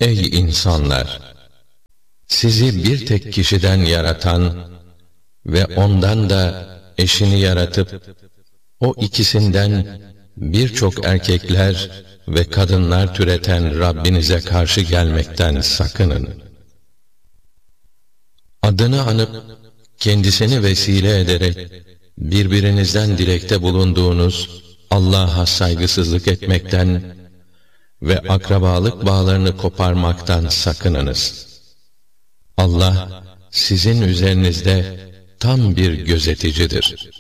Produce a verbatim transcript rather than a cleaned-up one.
Ey insanlar! Sizi bir tek kişiden yaratan ve ondan da eşini yaratıp, o ikisinden birçok erkekler ve kadınlar türeten Rabbinize karşı gelmekten sakının. Adını anıp, kendisini vesile ederek, birbirinizden dilekte bulunduğunuz Allah'a saygısızlık etmekten ve akrabalık bağlarını koparmaktan sakınınız. Allah, sizin üzerinizde tam bir gözeticidir.